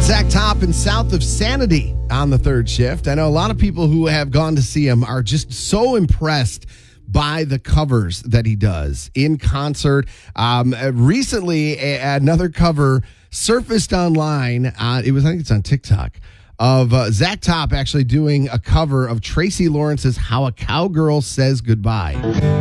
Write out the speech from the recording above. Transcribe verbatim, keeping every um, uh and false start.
Zach Top and South of Sanity on the third shift. I know a lot of people who have gone to see him are just so impressed by the covers that he does in concert. Um, recently, a, another cover surfaced online. Uh, it was, I think it's on TikTok, of uh, Zach Top actually doing a cover of Tracy Lawrence's How a Cowgirl Says Goodbye.